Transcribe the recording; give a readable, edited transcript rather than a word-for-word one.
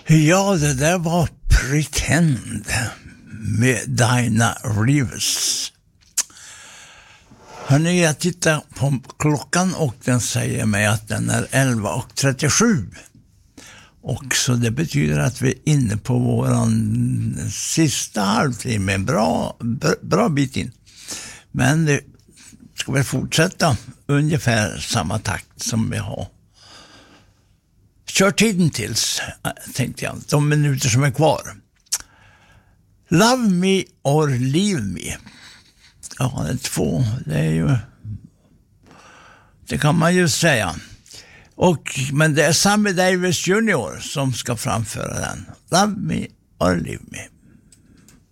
Ja, det där var Pretend med Dinah Reeves. Hörrni, jag tittar på klockan och den säger mig att den är 11:37. Och så det betyder att vi är inne på våran sista halvtimme, bra bit in. Men det ska väl fortsätta ungefär samma takt som vi har. Kör tiden tills, tänkte jag, de minuter som är kvar. Love me or leave me. Ja, det är två, det kan man ju säga. Men det är Sammy Davis Jr. som ska framföra den. Love me or leave me.